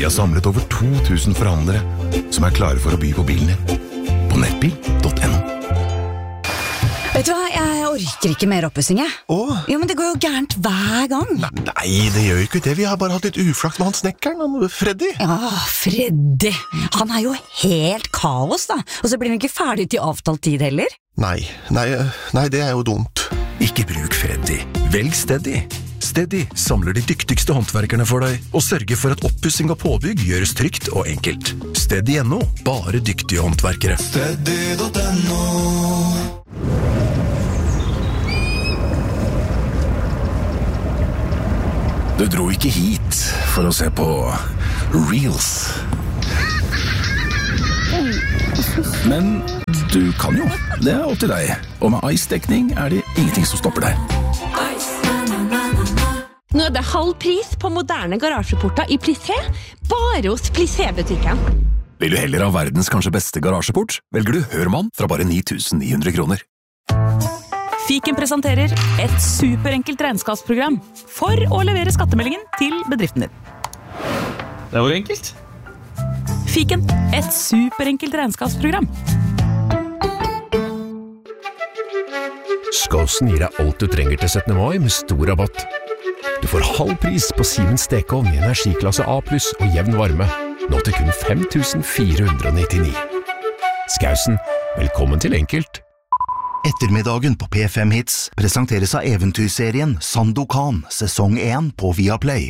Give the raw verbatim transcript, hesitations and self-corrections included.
Vi har samlet over to tusen forhandlere som er klare for å by på bilen din. På nettbil punktum no. Vet du hva, jeg orker ikke mer oppussing, jeg. Åh? Jo, men det går jo gærent hver gang. Nei, det gjør jo ikke det. Vi har bare hatt litt uflaks med han snekkeren, han Freddy. Ja, Freddy. Han er jo helt kaos, da. Og så blir han ikke ferdig til avtalt tid heller. Nei, nei, nei, det er jo dumt. Ikke bruk Freddy. Velg Steady. Steady samler de dyktigste håndverkerne for deg og sørger for at oppussing og påbygg gjøres trygt og enkelt. Steady punktum no. Bare dyktige håndverkere. Steady punktum no. Du dro ikke hit for å se på Reels. Men du kan jo. Det er opp til deg. Og med Ice-dekning er det ingenting som stopper deg. Nå er det halv pris på moderne garasjeporter i Plissé, bare hos Plissé-butikken. Vil du heller ha verdens kanskje beste garasjeport, velger du Hørmann fra bare ni tusen ni hundre kroner. Fiken presenterer et superenkelt regnskapsprogram for å levere skattemeldingen til bedriften din. Det var enkelt. Fiken, et superenkelt regnskapsprogram. Skåsen gir deg alt du trenger til syttende mai med stor rabatt. Du får halv pris på Siemens stekeovn i energiklasse A pluss og jevn varme, nå til kun fem tusen fire hundre nittini. Skåsen, velkommen til enkelt. Ettermiddagen på P fem Hits presenteres av eventyrserien Sandokan, sesong én på Viaplay.